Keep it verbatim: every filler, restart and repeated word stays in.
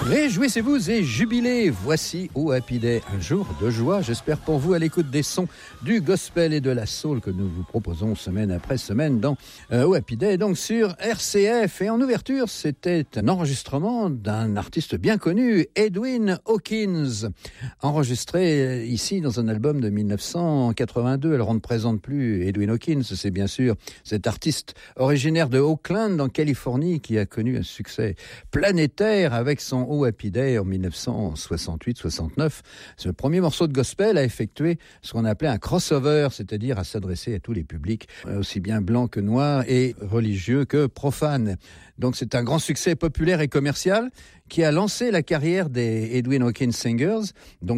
Réjouissez-vous et jubilez, voici au Happy Day, un jour de joie, j'espère pour vous, à l'écoute des sons du gospel et de la soul que nous vous proposons semaine après semaine dans euh, au Happy Day, donc sur R C F. Et en ouverture, c'était un enregistrement d'un artiste bien connu, Edwin Hawkins, enregistré ici dans un album de dix-neuf cent quatre-vingt-deux. Alors on ne présente plus Edwin Hawkins, c'est bien sûr cet artiste originaire de Oakland en Californie qui a connu un succès planétaire avec son Oh Happy Day en dix-neuf cent soixante-huit soixante-neuf. Ce premier morceau de gospel a effectué ce qu'on appelait un crossover, c'est-à-dire à s'adresser à tous les publics, aussi bien blancs que noirs et religieux que profanes. Donc c'est un grand succès populaire et commercial qui a lancé la carrière des Edwin Hawkins Singers, donc